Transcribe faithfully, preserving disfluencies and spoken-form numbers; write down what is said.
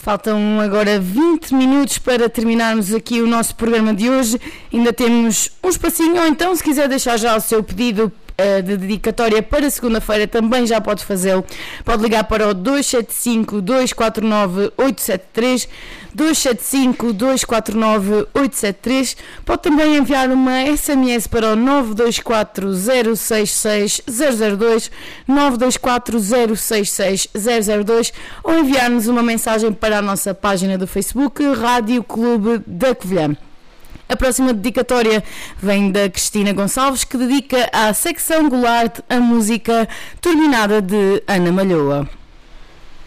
Faltam agora vinte minutos para terminarmos aqui o nosso programa de hoje. Ainda temos um espacinho, ou então se quiser deixar já o seu pedido de dedicatória para segunda-feira também já pode fazê-lo. Pode ligar para o dois sete cinco, dois quatro nove, oito sete três, dois sete cinco, dois quatro nove, oito sete três. Pode também enviar uma S M S para o nove dois quatro, zero seis seis, zero zero dois, nove dois quatro, zero seis seis, zero zero dois, ou enviar-nos uma mensagem para a nossa página do Facebook Rádio Clube da Covilhã. A próxima dedicatória vem da Cristina Gonçalves, que dedica à secção Goulart a música Terminada de Ana Malhoa.